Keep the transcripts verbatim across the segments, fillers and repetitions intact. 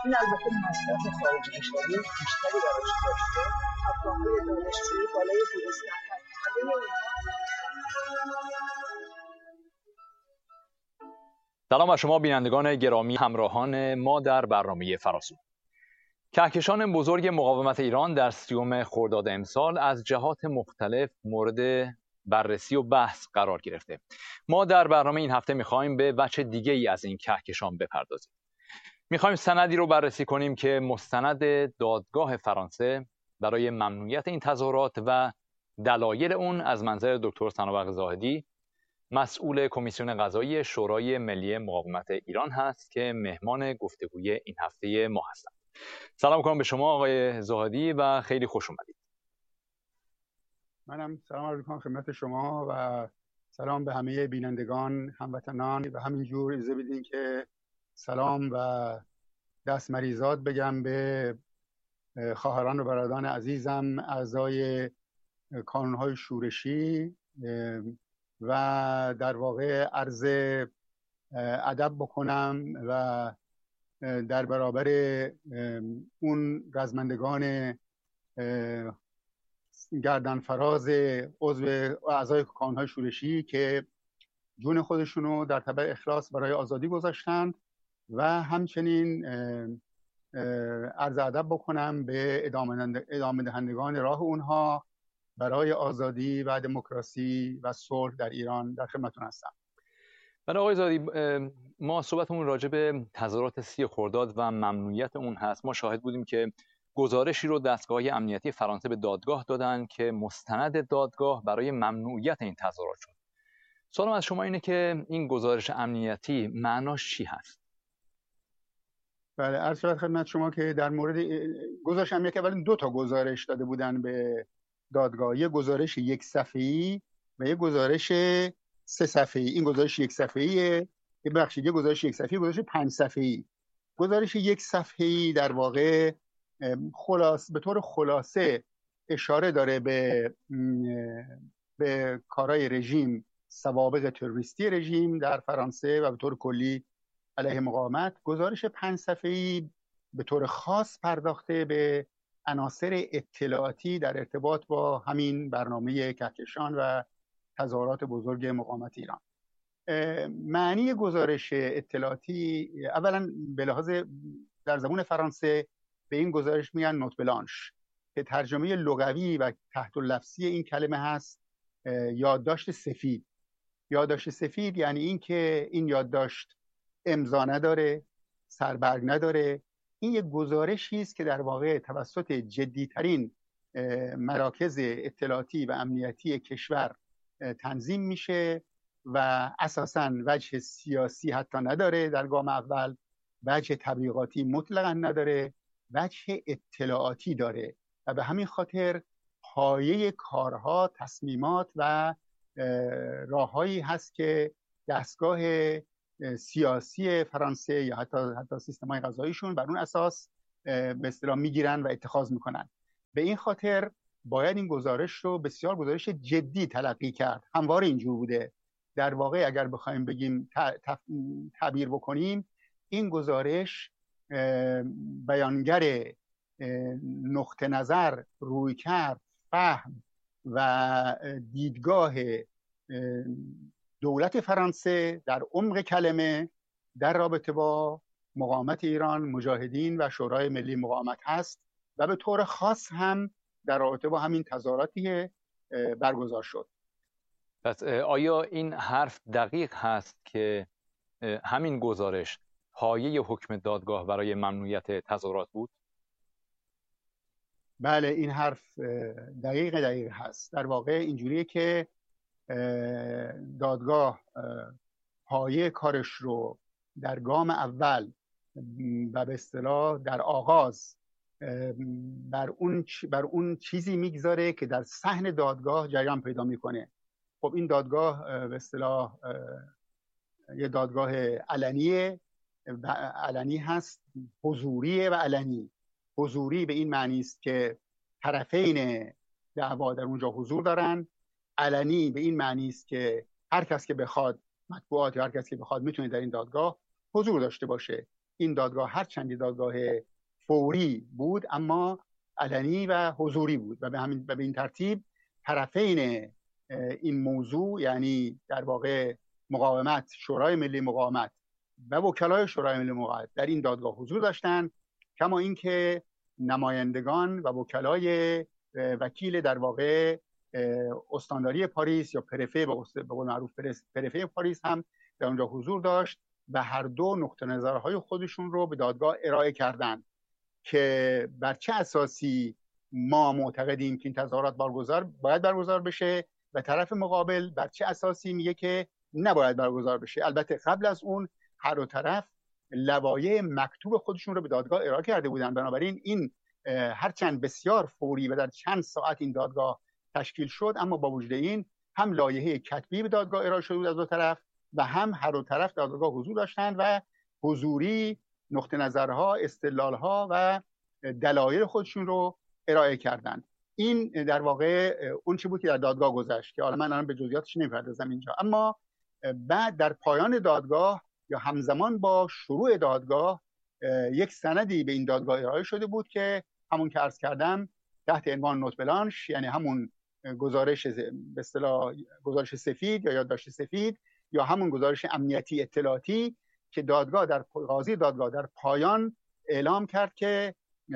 این البته مصرف خارج کشوری بیشتری براش داشته. افغان‌های دانشجویی بالای دویست نفر، همه سلام بر شما بینندگان گرامی، همراهان ما در برنامه فراسو. کهکشان بزرگ مقاومت ایران در سیوم خرداد امسال از جهات مختلف مورد بررسی و بحث قرار گرفته. ما در برنامه این هفته می‌خوایم به وجه دیگه ای از این کهکشان بپردازیم. می‌خوایم سندی رو بررسی کنیم که مستند دادگاه فرانسه برای ممنوعیت این تظاهرات و دلایل اون از منظر دکتر سنابق زاهدی، مسئول کمیسیون قضایی شورای ملی مقاومت ایران هست که مهمان گفتگوی این هفته ما هستند. سلام می‌کنم به شما آقای زاهدی و خیلی خوش اومدید. منم سلام عرض می‌کنم خدمت شما و سلام به همه بینندگان هموطنان و همینجور اجازه بدین که سلام و دست مریزات بگم به خواهران و برادران عزیزم اعضای کانون‌های شورشی و در واقع عرض ادب بکنم و در برابر اون رزمندگان گردن فراز عضو اعضای کانون‌های شورشی که جون خودشونو در تبع اخلاص برای آزادی گذاشتند و همچنین عرض ادب بکنم به ادامه دهندگان راه اونها برای آزادی و دموکراسی و صلح در ایران در خدمتتون هستم. بله آقای زاهدی، ما صحبتمون راجع به تظاهرات سی خرداد و ممنوعیت اون هست. ما شاهد بودیم که گزارشی رو دستگاه امنیتی فرانسه به دادگاه دادن که مستند دادگاه برای ممنوعیت این تظاهرات شد. سوالم از شما اینه که این گزارش امنیتی معناش چی هست؟ بله، عرض شود خدمت شما که در مورد گزارش امنیتی اول دو تا گزارش داده بودن به دادگاه، یک گزارش یک صفحه‌ای و یک گزارش سه صفحه‌ای. این گزارش یک صفحه‌ایه، ببخشید یک گزارش یک صفحه‌ای، گزارش پنج صفحه‌ای. گزارش یک صفحه‌ای در واقع خلاص به طور خلاصه اشاره داره به به کارهای رژیم، سوابق تروریستی رژیم در فرانسه و به طور کلی علیه مقاومت. گزارش پنج صفحه‌ای به طور خاص پرداخته به عناصر اطلاعاتی در ارتباط با همین برنامه کهکشان و تظاهرات بزرگ مقاومت ایران. معنی گزارش اطلاعاتی اولا به لحاظ در زبان فرانسه به این گزارش میگن نوت بلانش که ترجمه لغوی و تحت اللفظی این کلمه هست یادداشت سفید. یادداشت سفید یعنی این که این یادداشت امضا نداره، سربرگ نداره. این یک گزارشی است که در واقع توسط جدیترین مراکز اطلاعاتی و امنیتی کشور تنظیم میشه و اساساً وجه سیاسی حتی نداره، در گام اول وجه تبلیغاتی مطلقاً نداره، وجه اطلاعاتی داره و به همین خاطر پایه کارها، تصمیمات و راههایی هست که دستگاه سیاسی فرانسه یا حتی حتی سیستم‌های قضاییشون بر اون اساس به اصطلاح میگیرن و اتخاذ میکنن. به این خاطر باید این گزارش رو بسیار گزارش جدی تلقی کرد. همواره اینجور بوده. در واقع اگر بخوایم بگیم تعبیر بکنیم، این گزارش بیانگر نقطه نظر، رویکرد، فهم و دیدگاه دولت فرانسه در عمق کلمه در رابطه با مقاومت ایران، مجاهدین و شورای ملی مقاومت هست و به طور خاص هم در رابطه با همین تظاهراتی برگزار شد. پس آیا این حرف دقیق هست که همین گزارش پایه حکم دادگاه برای ممنوعیت تظاهرات بود؟ بله، این حرف دقیق دقیق هست. در واقع اینجوریه که دادگاه پایه کارش رو در گام اول و به اصطلاح در آغاز بر اون بر اون چیزی میگذاره که در صحن دادگاه جریان پیدا میکنه. خب این دادگاه به اصطلاح یه دادگاه علنیه و علنی هست، حضوریه و علنی. حضوری به این معنی است که طرفین دعوا در اونجا حضور دارن. علنی به این معنی است که هر کس که بخواد، مطبوعات یا هر کس که بخواد، میتونه در این دادگاه حضور داشته باشه. این دادگاه هر چندی دادگاه فوری بود اما علنی و حضوری بود و به همین به این ترتیب طرفین این موضوع، یعنی در واقع مقاومت، شورای ملی مقاومت و وکلای شورای ملی مقاومت در این دادگاه حضور داشتند، کما اینکه نمایندگان و وکلای وکیل در واقع استانداری پاریس یا پرفه به قول معروف پرفه پاریس هم در اونجا حضور داشت و هر دو نقطه نظرهای خودشون رو به دادگاه ارائه کردند که بر چه اساسی ما معتقدیم که این تظاهرات برگزار باید برگزار بشه و طرف مقابل بر چه اساسی میگه که نباید برگزار بشه. البته قبل از اون هر دو طرف لوایح مکتوب خودشون رو به دادگاه ارائه کرده بودن، بنابراین این هرچند بسیار فوری و در چند ساعت این دادگاه تشکیل شد، اما با وجود این هم لایحه کتبی به دادگاه ارائه شده بود از دو طرف و هم هر دو طرف در دادگاه حضور داشتند و حضوری نقطه نظرها، استدلالها و دلایل خودشون رو ارائه کردند. این در واقع اون چی بود که در دادگاه گذشت که حالا من الان به جزئیاتش نمی‌پردازم اینجا. اما بعد در پایان دادگاه یا همزمان با شروع دادگاه یک سندی به این دادگاه ارائه شده بود که همون که عرض کردم تحت عنوان نوت بلانش، یعنی همون گزارش به اصطلاح گزارش سفید یا یادداشت سفید یا همون گزارش امنیتی اطلاعاتی که دادگاه در قاضی دادگاه در پایان اعلام کرد که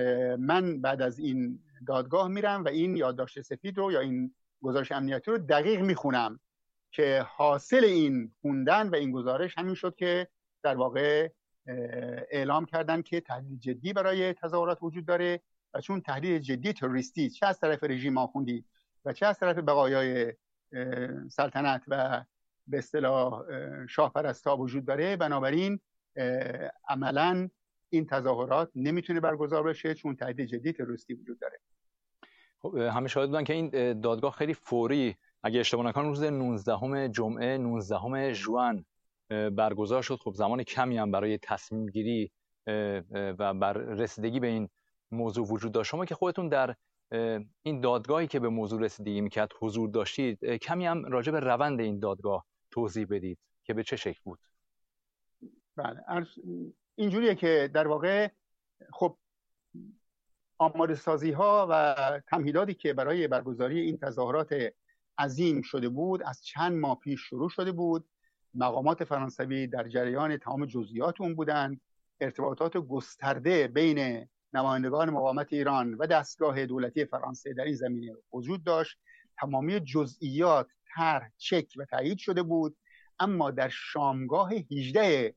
من بعد از این دادگاه میرم و این یادداشت سفید رو یا این گزارش امنیتی رو دقیق میخونم، که حاصل این خوندن و این گزارش همین شد که در واقع اعلام کردن که تهدید جدی برای تظاهرات وجود داره و چون تهدید جدی تروریستی چه از طرف رژیم آخوندی و چه از طرف بقایای سلطنت و به اصطلاح شاه پرستا وجود داره، بنابراین عملاً این تظاهرات نمیتونه برگزار بشه چون تهدید جدی تروریستی وجود داره. خب همه شاهد بودن که این دادگاه خیلی فوری، اگه اشتباه نکنم روز نوزدهم جمعه نوزدهم ژوئن برگزار شد. خب زمان کمی هم برای تصمیم گیری و بر رسیدگی به این موضوع وجود داشت. شما که خودتون در این دادگاهی که به موضوع رسیدگی میکرد حضور داشتید، کمی هم راجع به روند این دادگاه توضیح بدید که به چه شکل بود. بله، اینجوریه که در واقع خب آماده سازی ها و تمهیداتی که برای برگزاری این تظاهرات عظیم شده بود از چند ماه پیش شروع شده بود. مقامات فرانسوی در جریان تمام جزئیات اون بودند. ارتباطات گسترده بین نمایندگان مقاومت ایران و دستگاه دولتی فرانسه در این زمینه وجود داشت. تمامی جزئیات طرح چک و تایید شده بود، اما در شامگاه هجدهم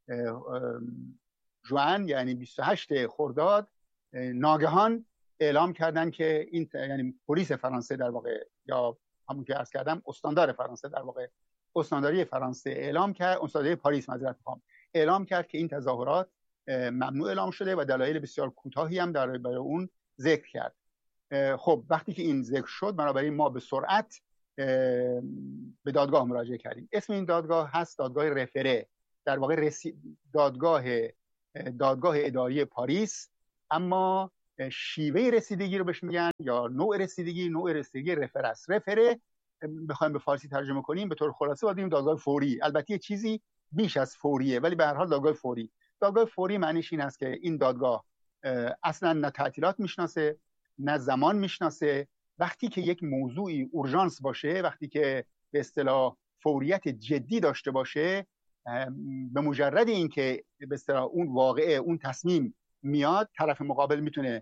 ژوئن یعنی بیست و هشتم خرداد ناگهان اعلام کردن که این یعنی پلیس فرانسه در واقع یا همون که عرض کردم استاندار فرانسه در واقع استانداری فرانسه اعلام کرد، استانداری پاریس معذرت میخوام اعلام کرد که این تظاهرات ممنوع اعلام شده و دلایل بسیار کوتاهی هم در برای اون ذکر کرد. خب وقتی که این ذکر شد بنابراین ما به سرعت به دادگاه مراجعه کردیم. اسم این دادگاه هست دادگاه رفره، در واقع رسی... دادگاه دادگاه اداری پاریس، اما شیوه رسیدگی رو بهش میگن یا نوع رسیدگی نوع رسیدگی رفر است. رفره بخوایم به فارسی ترجمه کنیم به طور خلاصه باید بگیم دادگاه فوری. البته یه چیزی بیش از فوریه ولی به هر حال دادگاه فوری. دادگاه فوری معنیش این است که این دادگاه اصلا نه تعطیلات میشناسه نه زمان میشناسه. وقتی که یک موضوعی اورژانس باشه، وقتی که به اصطلاح فوریت جدی داشته باشه، به مجرد اینکه به اصطلاح اون واقعه اون تصمیم میاد، طرف مقابل میتونه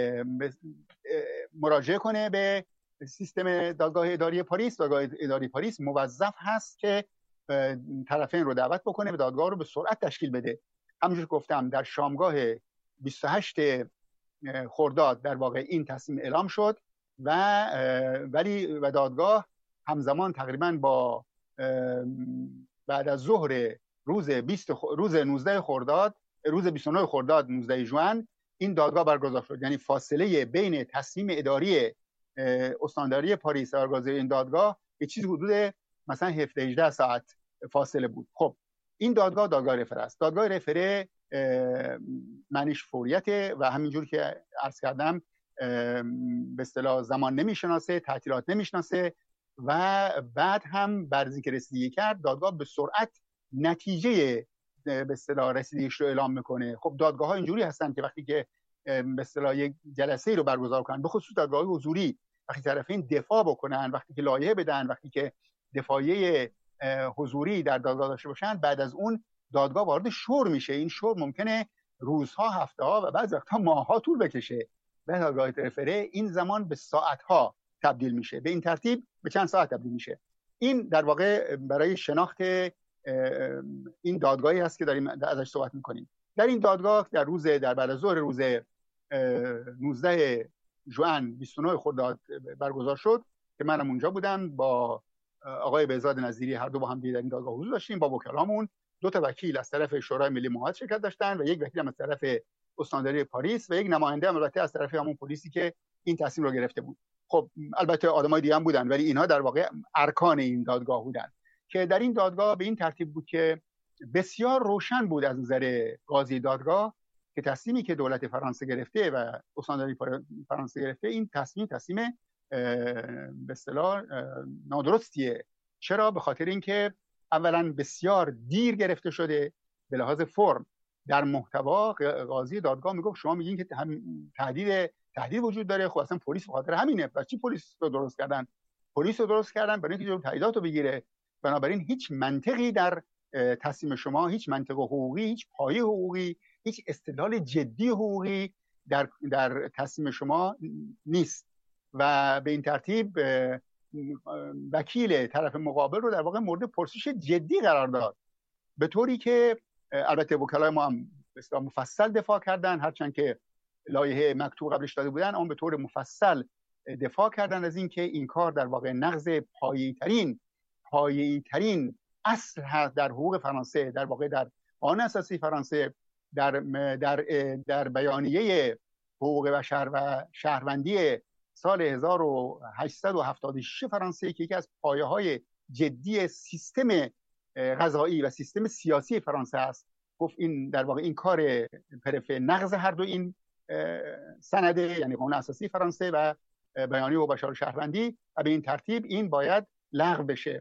مراجعه کنه به سیستم دادگاه اداری پاریس. دادگاه اداری پاریس موظف هست که طرفین رو دعوت بکنه و دادگاه رو به سرعت تشکیل بده. همونجور که گفتم در شامگاه بیست و هشتم خرداد در واقع این تصمیم اعلام شد و ولی و دادگاه همزمان تقریبا با بعد از ظهر روز بیست روز نوزدهم خرداد روز بیست و نهم خرداد نوزدهم ژوئن این دادگاه برگزار شد. یعنی فاصله بین تصمیم اداری استانداری پاریس و برگزاری این دادگاه یه چیزی حدود مثلا هفده هجده ساعت فاصله بود. خب این دادگاه دادگاه رفره است. دادگاه رفره معنیش فوریته و همینجور که عرض کردم به اصطلاح زمان نمیشناسه، تعطیلات نمیشناسه و بعد هم بر از اینکه رسیدگی کرد دادگاه به سرعت نتیجه به اصطلاح رسیدگیش رو اعلام میکنه. خب دادگاه ها اینجوری هستن که وقتی که به اصطلاح یک جلسه رو برگزار کنن، به خصوص دادگاه حضوری، وقتی طرفین دفاع بکنن، وقتی که لایحه بدن، وقتی که دفاعیه حضوری در دادگاه داشته باشن، بعد از اون دادگاه وارد شور میشه. این شور ممکنه روزها، هفته‌ها و بعضی وقتها ماه‌ها طول بکشه. به دادگاه رفره این زمان به ساعت‌ها تبدیل میشه. به این ترتیب به چند ساعت تبدیل میشه. این در واقع برای شناخت این دادگاهی هست که داریم ازش صحبت میکنیم. در این دادگاه در روز در بعد از ظهر روز نوزده ژوئن بیست و نه خرداد برگزار شد که منم اونجا بودم. با آقای بهزاد نظیری هر دو با هم در این دادگاه حضور داشتیم. با وکلامون دو تا وکیل از طرف شورای ملی محاکمات شرکت داشتن و یک وکیل هم از طرف استانداری پاریس و یک نماینده البته از طرف همون پلیسی که این تصمیم رو گرفته بود. خب البته آدمای دیگه هم بودن، ولی اینها در واقع ارکان این دادگاه بودن که در این دادگاه به این ترتیب بود که بسیار روشن بود از نظر قاضی دادگاه که تصمیمی که دولت فرانسه گرفته و استانداری فرانسه گرفته، این تصمیم تصمیم به اصطلاح نادرستیه. چرا؟ به خاطر اینکه اولا بسیار دیر گرفته شده به لحاظ فرم. در محتوا قاضی دادگاه میگفت شما میگین که تهدید تهدید وجود داره. خب اصلا پلیس به خاطر همینه. پس چی پلیس رو درست کردن؟ پلیس رو درست کردن برای اینکه تهدیدات رو بگیره. بنابراین هیچ منطقی در تصمیم شما، هیچ منطق حقوقی، هیچ پایه حقوقی، هیچ استدلال جدی حقوقی در در تصمیم شما نیست و به این ترتیب وکیل طرف مقابل رو در واقع مورد پرسش جدی قرار داد، به طوری که البته وکلای ما هم به مفصل دفاع کردن، هرچند که لایحه مکتوب قبلش داده بودن، اون به طور مفصل دفاع کردن از این که این کار در واقع نقض پایه‌ای‌ترین پایه‌ای‌ترین اصل هست در حقوق فرانسه، در واقع در قانون اساسی فرانسه، در در در بیانیه حقوق بشر و شهروندی سال هزار و هشتصد و هفتاد و شش فرانسه که یکی از پایه‌های جدی سیستم قضایی و سیستم سیاسی فرانسه است. گفت این در واقع این کار پرف نقض هر دو این سنده، یعنی قانون اساسی فرانسه و بیانیه حقوق بشر و شهروندی، و به این ترتیب این باید لغو بشه.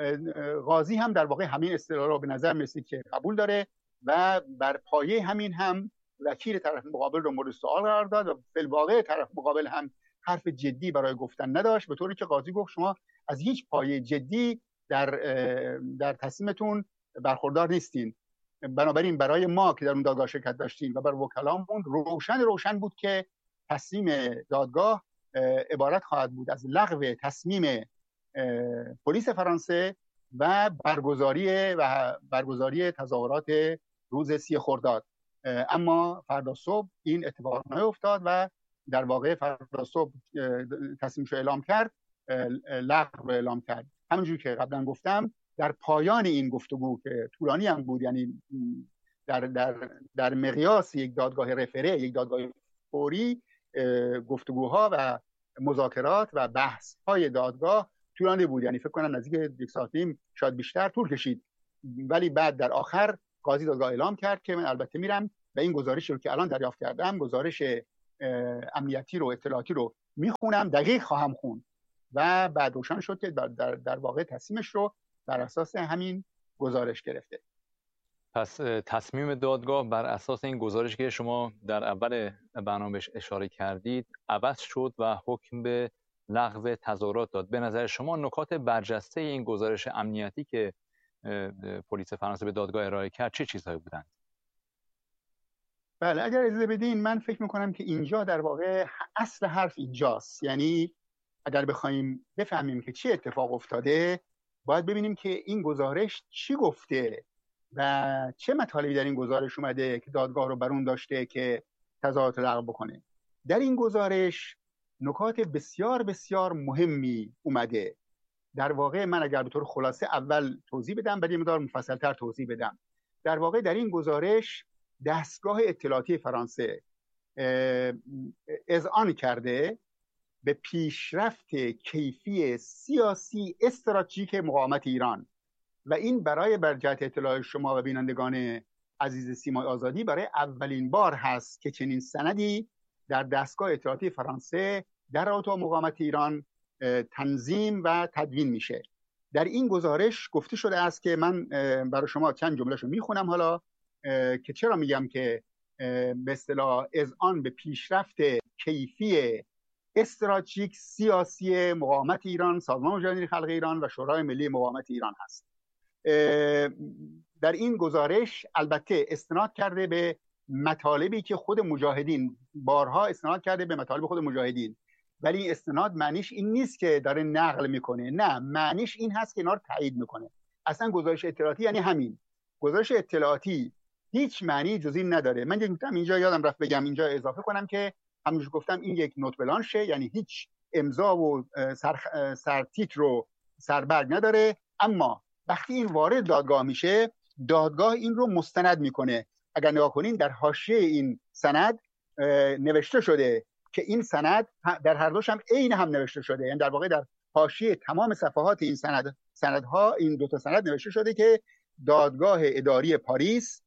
قاضی هم در واقع همین اصطلاح رو به نظر می‌رسید که قبول داره و بر پایه همین هم وکیل طرف مقابل رو مورد سوال قرار داد و بالواقع طرف مقابل هم حرف جدی برای گفتن نداشت، به طوری که قاضی گفت شما از هیچ پایه جدی در در تصمیمتون برخوردار نیستین. بنابراین برای ما که در اون دادگاه شرکت داشتیم و برای وکلامون روشن روشن بود که تصمیم دادگاه عبارت خواهد بود از لغو تصمیم پلیس فرانسه و برگزاری و برگزاری تظاهرات روز سی خرداد. اما فردا صبح این اتفاق نیفتاد و در واقع فردا صبح تصمیمش اعلام کرد، لغو اعلام کرد. همونجوری که قبلا گفتم در پایان این گفتگو که طولانی هم بود، یعنی در در در مقیاس یک دادگاه رفره، یک دادگاه فوری، گفتگوها و مذاکرات و بحث های دادگاه طولانی بود، یعنی فکر کنم نزدیک یک ساعت نیم شاید بیشتر طول کشید. ولی بعد در آخر قاضی دادگاه اعلام کرد که من البته میرم و این گزارشی رو که الان دریافت کردم، گزارش امنیتی رو، اطلاعاتی رو میخونم، دقیق خواهم خوند و بعد روشن شد که در, در, در واقع تصمیمش رو بر اساس همین گزارش گرفته. پس تصمیم دادگاه بر اساس این گزارشی که شما در اول برنامه اشاره کردید عوض شد و حکم به لغو تظاهرات داد. به نظر شما نکات برجسته این گزارش امنیتی که پلیس فرانسه به دادگاه ارائه کرد چه چیزهایی بودند؟ بله، اگر اجازه بدین من فکر میکنم که اینجا در واقع اصل حرف اینجاست. یعنی اگر بخوایم بفهمیم که چه اتفاق افتاده، باید ببینیم که این گزارش چی گفته و چه مطالبی در این گزارش اومده که دادگاه رو برون داشته که تظاهرات لغو بکنه. در این گزارش نکات بسیار بسیار مهمی اومده. در واقع من اگر به طور خلاصه اول توضیح بدم، بعد یه مقدار مفصل‌تر توضیح بدم. در واقع در این گزارش دستگاه اطلاعاتی فرانسه اذعان کرده به پیشرفت کیفی سیاسی استراتژیک مقاومت ایران و این برای بر جهت اطلاع شما و بینندگان عزیز سیمای آزادی برای اولین بار هست که چنین سندی در دستگاه اطلاعاتی فرانسه در رابطه با مقاومت ایران تنظیم و تدوین میشه. در این گزارش گفته شده است که من برای شما چند جملهشو میخونم حالا که چرا میگم که به اصطلاح اذعان به پیشرفت کیفی استراتژیک سیاسی مقاومت ایران، سازمان مجاهدین خلق ایران و شورای ملی مقاومت ایران هست. در این گزارش البته استناد کرده به مطالبی که خود مجاهدین بارها استناد کرده به مطالب خود مجاهدین، ولی این استناد معنیش این نیست که داره نقل میکنه، نه، معنیش این هست که اینا رو تایید میکنه. اصلا گزارش اطلاعاتی یعنی همین. گزارش اطلاعاتی هیچ معنی جز این نداره. من گفتم اینجا یادم رفت بگم، اینجا اضافه کنم که همونجور گفتم این یک نوت بلانشه، یعنی هیچ امضا و سر سرتیتر رو سربرگ نداره، اما وقتی این وارد دادگاه میشه، دادگاه این رو مستند میکنه. اگر نگاه کنین در حاشیه این سند نوشته شده که این سند در هر دوش هم عین هم نوشته شده، یعنی در واقع در حاشیه تمام صفحات این سند سندها این دو تا سند نوشته شده که دادگاه اداری پاریس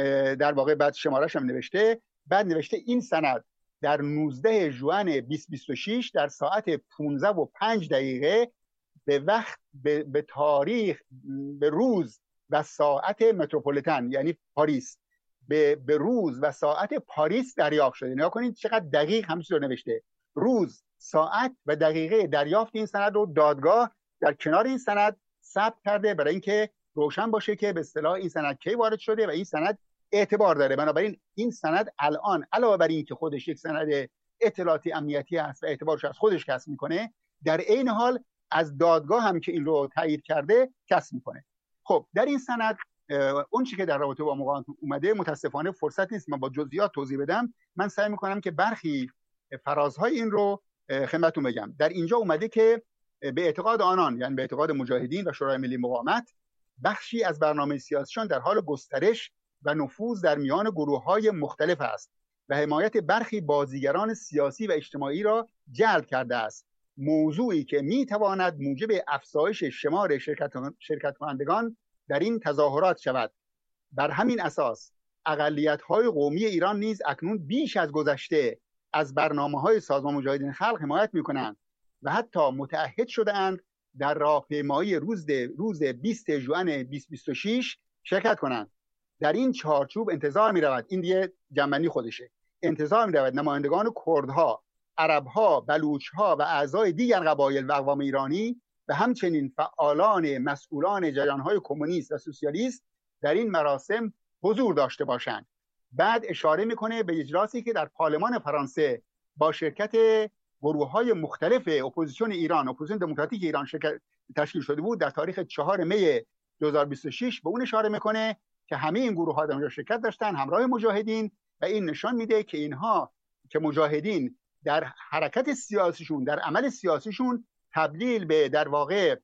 در واقع بعد شمارش هم نوشته، بعد نوشته این سند در نوزده ژوئن بیست بیست و شش در ساعت پانزده و پنج دقیقه به وقت به, به تاریخ به روز و ساعت متروپولیتن یعنی پاریس به, به روز و ساعت پاریس دریافت شده. نگاه کنید چقدر دقیق همین رو نوشته، روز، ساعت و دقیقه دریافت این سند رو دادگاه در کنار این سند ثبت کرده برای اینکه روشن باشه که به اصطلاح این سند کی وارد شده و این سند اعتبار داره. بنابراین این سند الان علاوه بر این که خودش یک سند اطلاعاتی امنیتی است و اعتبارش از خودش کسب میکنه، در عین حال از دادگاه هم که این رو تایید کرده کسب میکنه. خب در این سند اون چیزی که در رابطه با مقاومت اومده متاسفانه فرصت نیست من با جزئیات توضیح بدم. من سعی میکنم که برخی فرازهای این رو خدمتتون بگم. در اینجا اومده که به اعتقاد آنان، یعنی به اعتقاد مجاهدین و شورای ملی مقاومت، بخشی از برنامه سیاسیشان در حال گسترش و نفوذ در میان گروه‌های مختلف است و حمایت برخی بازیگران سیاسی و اجتماعی را جلب کرده است، موضوعی که میتواند موجب افزایش شمار شرکت کنندگان در این تظاهرات شود. بر همین اساس اقلیت‌های قومی ایران نیز اکنون بیش از گذشته از برنامه‌های سازمان مجاهدین خلق حمایت می‌کنند و حتی متعهد شده‌اند در راهپیمایی روز روز بیست ژوئن بیست بیست و شش شرکت کنند. در این چارچوب انتظار می‌رود، این دیگه جنبندی خودشه، انتظار می‌رود نمایندگان کردها، عرب‌ها، بلوچ‌ها و اعضای دیگر قبایل و اقوام ایرانی و همچنین فعالان مسئولان جریان‌های کمونیست و سوسیالیست در این مراسم حضور داشته باشند. بعد اشاره میکنه به اجلاسی که در پارلمان فرانسه با شرکت گروه‌های مختلف اپوزیسیون ایران، اپوزیسیون دموکراتیک ایران شرکت تشکیل شده بود در تاریخ چهارم می دو هزار و بیست و شش. به اون اشاره میکنه که همه این گروه‌ها در اونجا شرکت داشتن همراه مجاهدین و این نشان میده که اینها که مجاهدین در حرکت سیاسیشون، در عمل سیاسیشون تبدیل به در واقع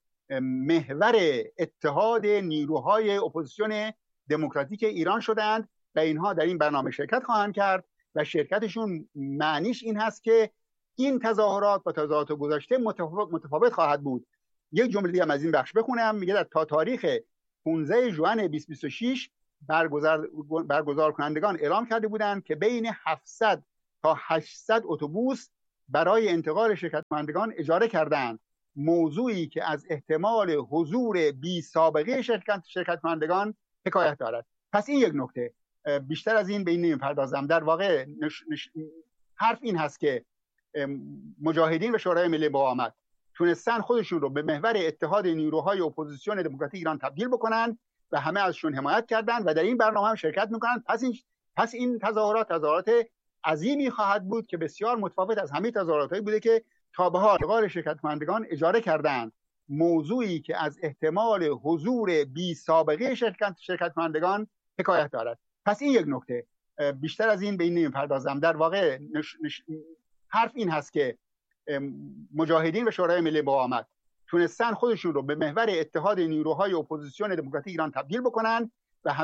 محور اتحاد نیروهای اپوزیسیون دموکراتیک ایران شدند و اینها در این برنامه شرکت خواهند کرد و شرکتشون معنیش این هست که این تظاهرات با تظاهرات گذشته متفاوت خواهد بود. یک جمله دیگه از این بخش بخونم، میگه در تا تاریخ پانزده ژوئن بیست بیست و شش برگزار برگزار کنندگان اعلام کرده بودند که بین هفتصد تا هشتصد اتوبوس برای انتقال شرکت کنندگان اجاره کردند، موضوعی که از احتمال حضور بی سابقه شرکت شرکت کنندگان حکایت دارد. پس این یک نکته، بیشتر از این به این نمیپردازم. در واقع نش... نش... حرف این هست که مجاهدین و شورای ملی مقاومت تونستن خودشون رو به محور اتحاد نیروهای اپوزیسیون دموکراتیک ایران تبدیل بکنن و همه ازشون حمایت کردند و در این برنامه هم شرکت میکنن. پس این پس این تظاهرات تظاهرات عظیمی خواهد بود که بسیار متفاوت از همه تظاهراتایی بوده که تا به حال انتقال شرکت کنندگان اجاره کردند، موضوعی که از احتمال حضور بی سابقه شرکت شرکت کنندگان حکایت دارد. پس این یک نکته، بیشتر از این به این نمیپردازم. در واقع نش... نش... حرف این هست که مجاهدین و شورای ملی مقاومت تونستن خودشون رو به محور اتحاد نیروهای اپوزیسیون دموکراتیک ایران تبدیل بکنن